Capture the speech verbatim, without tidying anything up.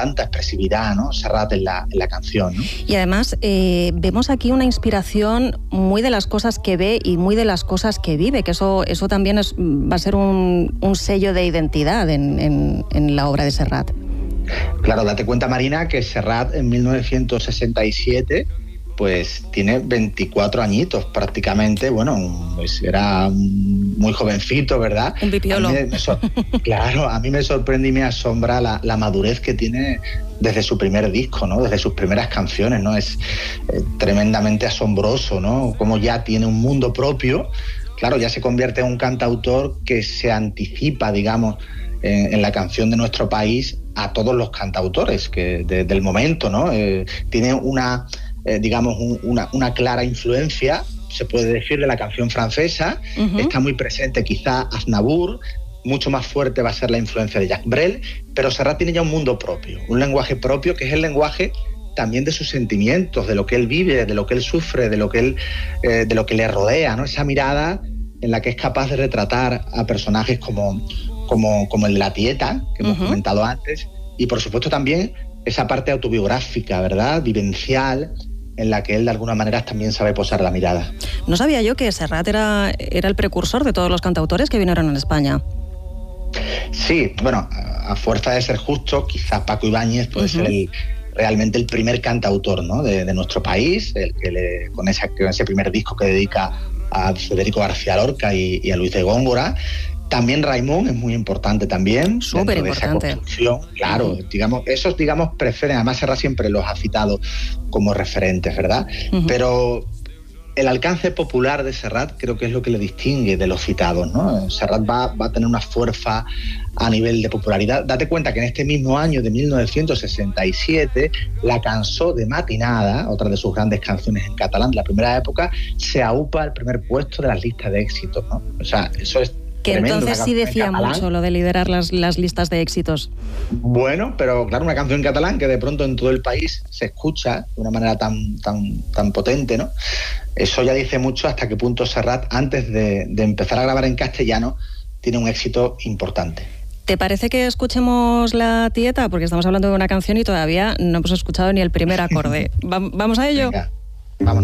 tanta expresividad, ¿no? Serrat en la, en la canción, ¿no? Y además eh, vemos aquí una inspiración muy de las cosas que ve y muy de las cosas que vive, que eso, eso también es, va a ser un, un sello de identidad en, en, en la obra de Serrat. Claro, date cuenta, Marina, que Serrat en mil novecientos sesenta y siete pues tiene veinticuatro añitos prácticamente. Bueno, pues era muy jovencito, ¿verdad? Un pipiolo. A mí me sor- claro, a mí me sorprende y me asombra la, la madurez que tiene desde su primer disco, ¿no? Desde sus primeras canciones, ¿no? Es eh, tremendamente asombroso, ¿no? Como ya tiene un mundo propio. Claro, ya se convierte en un cantautor que se anticipa, digamos, en, en la canción de nuestro país a todos los cantautores que de, del momento, ¿no? Eh, tiene una... Eh, digamos, un, una, una clara influencia, se puede decir, de la canción francesa. Uh-huh. Está muy presente quizá Aznavour, mucho más fuerte va a ser la influencia de Jacques Brel, pero Serrat tiene ya un mundo propio, un lenguaje propio que es el lenguaje también de sus sentimientos, de lo que él vive, de lo que él sufre, de lo que él, eh, de lo que le rodea, ¿no? Esa mirada en la que es capaz de retratar a personajes como, como, como el de la Tieta, que hemos uh-huh. comentado antes, y por supuesto también esa parte autobiográfica, ¿verdad?, vivencial, en la que él de alguna manera también sabe posar la mirada. No sabía yo que Serrat era, era el precursor de todos los cantautores que vinieron en España. Sí, bueno, a fuerza de ser justo, quizás Paco Ibáñez puede uh-huh. ser el, realmente el primer cantautor, ¿no?, de, de nuestro país, el que le, con, esa, con ese primer disco que dedica a Federico García Lorca y, y a Luis de Góngora. También Raimón es muy importante también. Súper importante. De esa construcción, claro, uh-huh. digamos, esos digamos prefieren, además Serrat siempre los ha citado como referentes, ¿verdad? Uh-huh. Pero el alcance popular de Serrat creo que es lo que le distingue de los citados, ¿no? Serrat va, va a tener una fuerza a nivel de popularidad. Date cuenta que en este mismo año de mil novecientos sesenta y siete, la Cançó de Matinada, otra de sus grandes canciones en catalán de la primera época, se aupa al primer puesto de las listas de éxitos, ¿no? O sea, eso es que tremendo, entonces sí decía mucho lo de liderar las, las listas de éxitos. Bueno, pero claro, una canción en catalán que de pronto en todo el país se escucha de una manera tan, tan, tan potente, ¿no? Eso ya dice mucho hasta qué punto Serrat, antes de, de empezar a grabar en castellano, tiene un éxito importante. ¿Te parece que escuchemos La Tieta? Porque estamos hablando de una canción y todavía no hemos escuchado ni el primer acorde. ¿Vamos a ello? Venga, vamos.